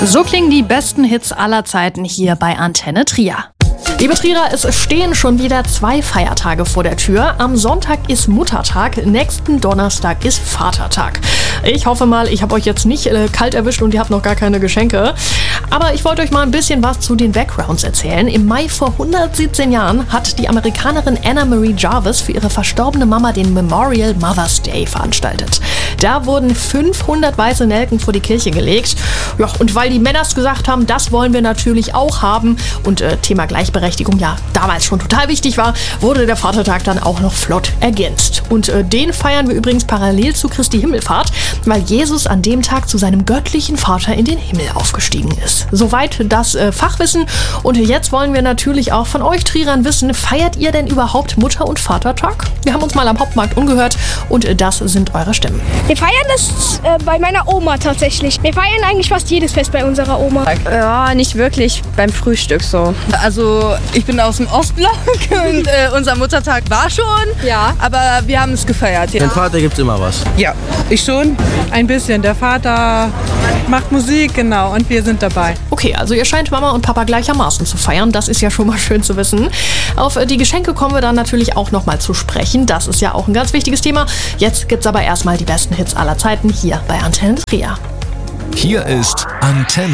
So klingen die besten Hits aller Zeiten hier bei Antenne Trier. Liebe Trierer, es stehen schon wieder 2 Feiertage vor der Tür. Am Sonntag ist Muttertag, nächsten Donnerstag ist Vatertag. Ich hoffe mal, ich habe euch jetzt nicht kalt erwischt und ihr habt noch gar keine Geschenke. Aber ich wollte euch mal ein bisschen was zu den Backgrounds erzählen. Im Mai vor 117 Jahren hat die Amerikanerin Anna Marie Jarvis für ihre verstorbene Mama den Memorial Mother's Day veranstaltet. Da wurden 500 weiße Nelken vor die Kirche gelegt. Ja, und weil die Männers gesagt haben, das wollen wir natürlich auch haben und Thema Gleichberechtigung ja damals schon total wichtig war, wurde der Vatertag dann auch noch flott ergänzt. Und den feiern wir übrigens parallel zu Christi Himmelfahrt, weil Jesus an dem Tag zu seinem göttlichen Vater in den Himmel aufgestiegen ist. Soweit das Fachwissen. Und jetzt wollen wir natürlich auch von euch Trierern wissen, feiert ihr denn überhaupt Mutter- und Vatertag? Wir haben uns mal am Hauptmarkt umgehört und das sind eure Stimmen. Wir feiern das bei meiner Oma tatsächlich. Wir feiern eigentlich fast jedes Fest bei unserer Oma. Ja, nicht wirklich beim Frühstück so. Also ich bin aus dem Ostblock und unser Muttertag war schon, Ja. aber wir haben es gefeiert. Für den Vater gibt's immer was. Ja, ich schon. Ein bisschen. Der Vater macht Musik, genau, und wir sind dabei. Okay, also ihr scheint Mama und Papa gleichermaßen zu feiern. Das ist ja schon mal schön zu wissen. Auf die Geschenke kommen wir dann natürlich auch nochmal zu sprechen. Das ist ja auch ein ganz wichtiges Thema. Jetzt gibt's aber erstmal die besten Hits aller Zeiten hier bei Antenne Trier. Hier ist Antenne